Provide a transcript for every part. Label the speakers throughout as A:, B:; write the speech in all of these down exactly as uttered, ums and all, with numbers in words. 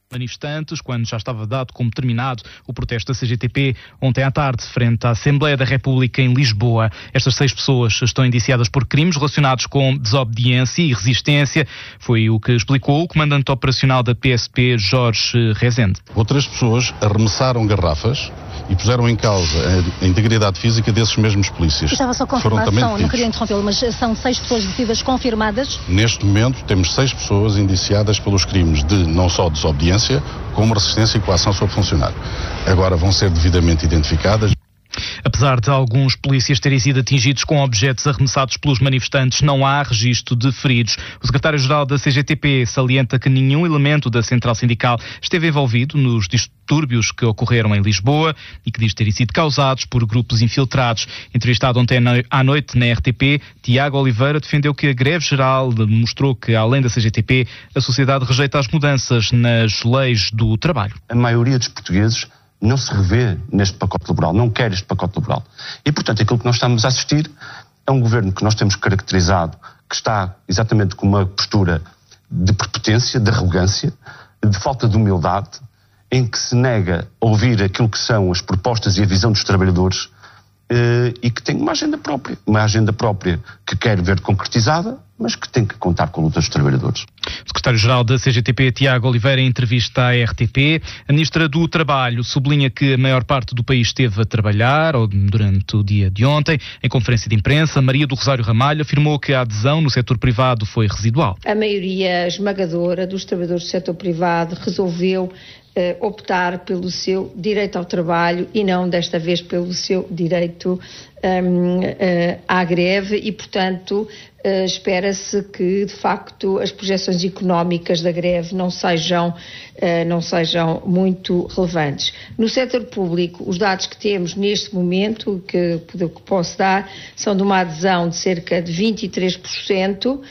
A: manifestantes, quando já estava dado como terminado o protesto da C G T P ontem à tarde, frente à Assembleia da República em Lisboa. Estas seis pessoas estão indiciadas por crimes relacionados com desobediência e resistência. Foi o que explicou o comandante operacional da P S P, Jorge Rezende.
B: Outras pessoas arremessaram garrafas e puseram em causa a integridade física desses mesmos polícias.
C: Estava só confirmação, não queria interrompê-lo, mas são seis pessoas detidas confirmadas?
B: Neste momento temos seis pessoas indiciadas pelos crimes de não só desobediência, como resistência e coação sobre funcionário. Agora vão ser devidamente identificadas.
A: Apesar de alguns polícias terem sido atingidos com objetos arremessados pelos manifestantes, não há registro de feridos. O secretário-geral da C G T P salienta que nenhum elemento da central sindical esteve envolvido nos distúrbios que ocorreram em Lisboa e que diz terem sido causados por grupos infiltrados. Entrevistado ontem à noite na R T P, Tiago Oliveira defendeu que a greve geral mostrou que, além da C G T P, a sociedade rejeita as mudanças nas leis do trabalho.
D: A maioria dos portugueses não se revê neste pacote laboral, não quer este pacote laboral. E, portanto, aquilo que nós estamos a assistir é um governo que nós temos caracterizado, que está exatamente com uma postura de prepotência, de arrogância, de falta de humildade, em que se nega a ouvir aquilo que são as propostas e a visão dos trabalhadores eh, e que tem uma agenda própria, uma agenda própria que quer ver concretizada, mas que tem que contar com a luta dos trabalhadores.
A: O secretário-geral da C G T P, Tiago Oliveira, em entrevista à R T P. A ministra do Trabalho sublinha que a maior parte do país esteve a trabalhar durante o dia de ontem. Em conferência de imprensa, Maria do Rosário Ramalho afirmou que a adesão no setor privado foi residual.
E: A maioria esmagadora dos trabalhadores do setor privado resolveu Uh, optar pelo seu direito ao trabalho e não, desta vez, pelo seu direito um, uh, à greve e, portanto, uh, espera-se que, de facto, as projeções económicas da greve não sejam, uh, não sejam muito relevantes. No setor público, os dados que temos neste momento, que, que posso dar, são de uma adesão de cerca de vinte e três por cento, uh,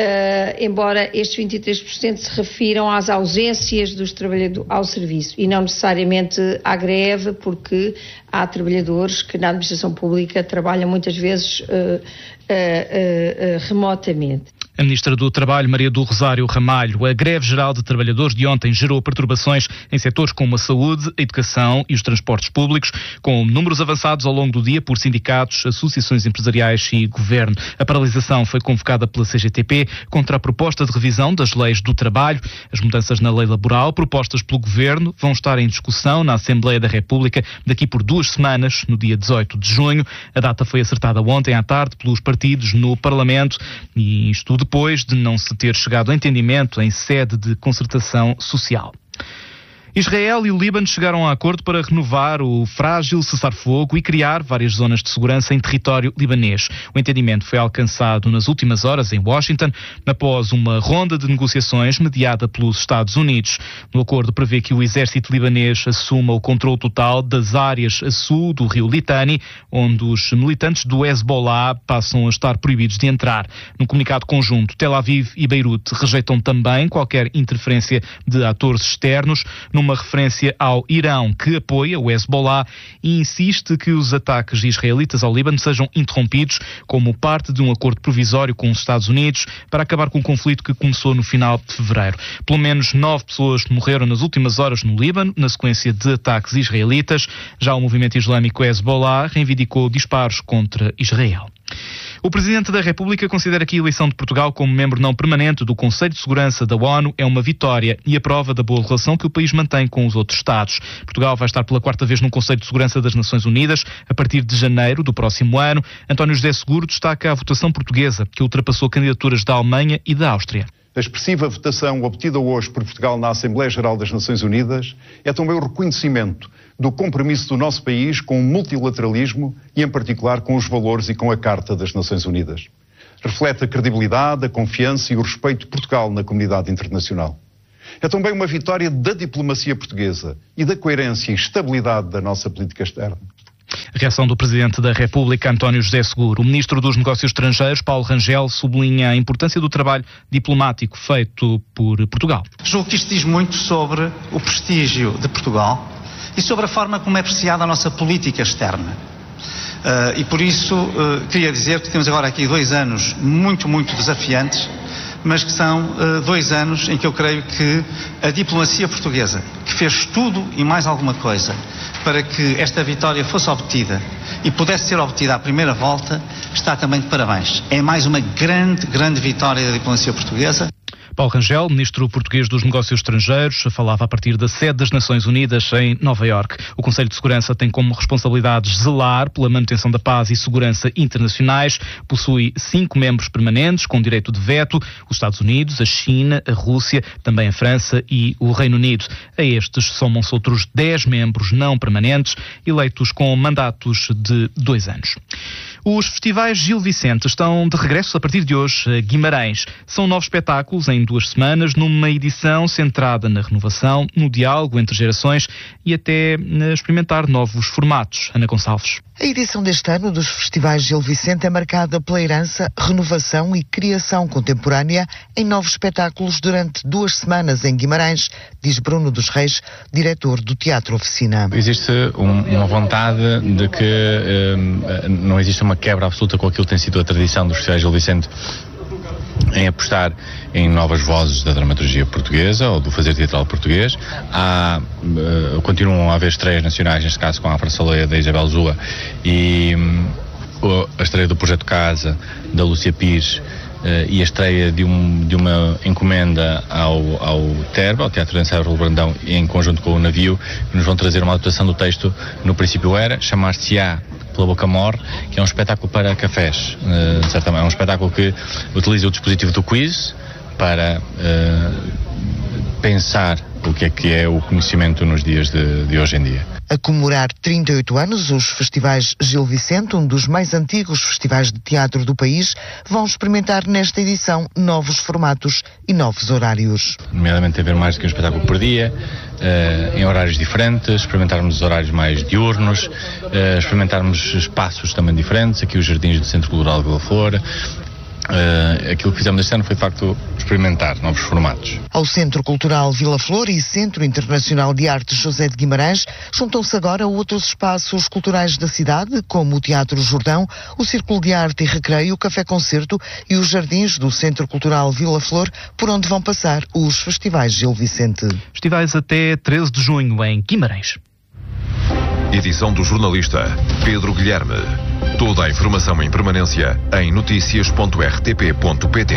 E: embora estes vinte e três por cento se refiram às ausências dos trabalhadores ao serviço e não necessariamente à greve, porque há trabalhadores que na administração pública trabalham muitas vezes uh, uh, uh, uh, remotamente.
A: A ministra do Trabalho, Maria do Rosário Ramalho. A greve geral de trabalhadores de ontem gerou perturbações em setores como a saúde, a educação e os transportes públicos, com números avançados ao longo do dia por sindicatos, associações empresariais e governo. A paralisação foi convocada pela C G T P contra a proposta de revisão das leis do trabalho. As mudanças na lei laboral propostas pelo governo vão estar em discussão na Assembleia da República daqui por duas semanas, no dia dezoito de junho. A data foi acertada ontem à tarde pelos partidos no Parlamento e isto depois de não se ter chegado a entendimento em sede de concertação social. Israel e o Líbano chegaram a acordo para renovar o frágil cessar-fogo e criar várias zonas de segurança em território libanês. O entendimento foi alcançado nas últimas horas em Washington, após uma ronda de negociações mediada pelos Estados Unidos. O acordo prevê que o exército libanês assuma o controle total das áreas a sul do rio Litani, onde os militantes do Hezbollah passam a estar proibidos de entrar. No comunicado conjunto, Tel Aviv e Beirute rejeitam também qualquer interferência de atores externos, numa referência ao Irão, que apoia o Hezbollah e insiste que os ataques israelitas ao Líbano sejam interrompidos como parte de um acordo provisório com os Estados Unidos para acabar com o conflito que começou no final de fevereiro. Pelo menos nove pessoas morreram nas últimas horas no Líbano, na sequência de ataques israelitas. Já o movimento islâmico Hezbollah reivindicou disparos contra Israel. O Presidente da República considera que a eleição de Portugal como membro não permanente do Conselho de Segurança da ONU é uma vitória e a prova da boa relação que o país mantém com os outros Estados. Portugal vai estar pela quarta vez no Conselho de Segurança das Nações Unidas a partir de janeiro do próximo ano. António José Seguro destaca a votação portuguesa, que ultrapassou candidaturas da Alemanha e da Áustria.
F: A expressiva votação obtida hoje por Portugal na Assembleia Geral das Nações Unidas é também o reconhecimento do compromisso do nosso país com o multilateralismo e, em particular, com os valores e com a Carta das Nações Unidas. Reflete a credibilidade, a confiança e o respeito de Portugal na comunidade internacional. É também uma vitória da diplomacia portuguesa e da coerência e estabilidade da nossa política externa.
A: A reação do Presidente da República, António José Seguro. O Ministro dos Negócios Estrangeiros, Paulo Rangel, sublinha a importância do trabalho diplomático feito por Portugal.
G: Julgo que isto diz muito sobre o prestígio de Portugal e sobre a forma como é apreciada a nossa política externa. Uh, e por isso uh, queria dizer que temos agora aqui dois anos muito, muito desafiantes, mas que são uh, dois anos em que eu creio que a diplomacia portuguesa, que fez tudo e mais alguma coisa para que esta vitória fosse obtida e pudesse ser obtida à primeira volta, está também de parabéns. É mais uma grande, grande vitória da diplomacia portuguesa.
A: Paulo Rangel, ministro português dos Negócios Estrangeiros, falava a partir da sede das Nações Unidas em Nova Iorque. O Conselho de Segurança tem como responsabilidades zelar pela manutenção da paz e segurança internacionais. Possui cinco membros permanentes com direito de veto: os Estados Unidos, a China, a Rússia, também a França e o Reino Unido. A estes somam-se outros dez membros não permanentes, eleitos com mandatos de dois anos. Os festivais Gil Vicente estão de regresso a partir de hoje a Guimarães. São novos espetáculos em duas semanas, numa edição centrada na renovação, no diálogo entre gerações e até a experimentar novos formatos. Ana Gonçalves.
H: A edição deste ano dos festivais Gil Vicente é marcada pela herança, renovação e criação contemporânea em novos espetáculos durante duas semanas em Guimarães, diz Bruno dos Reis, diretor do Teatro Oficina.
I: Existe um, uma vontade de que um, não existe uma quebra absoluta com aquilo que tem sido a tradição dos festivais Gil Vicente em apostar em novas vozes da dramaturgia portuguesa ou do fazer teatral português. Há, uh, continuam a haver estreias nacionais, neste caso com a Afra Saleia da Isabel Zua e um, a estreia do Projeto Casa da Lúcia Pires. Uh, e a estreia de, um, de uma encomenda ao, ao Terba, ao Teatro de Ensaio Raul Brandão, em conjunto com o Navio, que nos vão trazer uma adaptação do texto No Princípio Era, chamar-se-á Pela Boca Morre, que é um espetáculo para cafés. Uh, de certa maneira, é um espetáculo que utiliza o dispositivo do quiz para uh, pensar o que é que é o conhecimento nos dias de, de hoje em dia.
H: A comemorar trinta e oito anos, os festivais Gil Vicente, um dos mais antigos festivais de teatro do país, vão experimentar nesta edição novos formatos e novos horários.
I: Nomeadamente haver mais do que um espetáculo por dia, uh, em horários diferentes, experimentarmos horários mais diurnos, uh, experimentarmos espaços também diferentes, aqui os jardins do Centro Cultural de Vila Flor. Uh, aquilo que fizemos este ano foi de facto experimentar novos formatos.
H: Ao Centro Cultural Vila Flor e Centro Internacional de Artes José de Guimarães juntam-se agora outros espaços culturais da cidade, como o Teatro Jordão, o Círculo de Arte e Recreio, o Café Concerto e os jardins do Centro Cultural Vila Flor, por onde vão passar os festivais Gil Vicente.
A: Festivais até treze de junho em Guimarães.
J: Edição do jornalista Pedro Guilherme. Toda a informação em permanência em noticias ponto r t p ponto p t.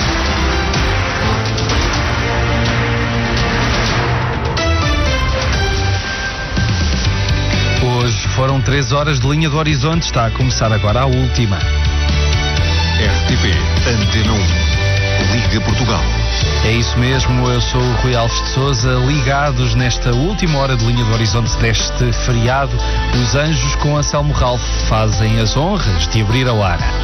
K: Hoje foram três horas de linha do horizonte. Está a começar agora a última.
J: R T P Antena um. Liga Portugal.
K: É isso mesmo, eu sou o Rui Alves de Sousa, ligados nesta última hora de linha do horizonte deste feriado. Os Anjos com Anselmo Ralph fazem as honras de abrir a hora.